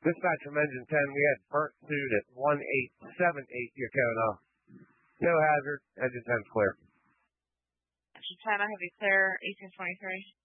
Dispatch from Engine 10, we had burnt suit at 1878 Yacona. No hazard, Engine 10's clear. Engine 10, I have you clear, 1823.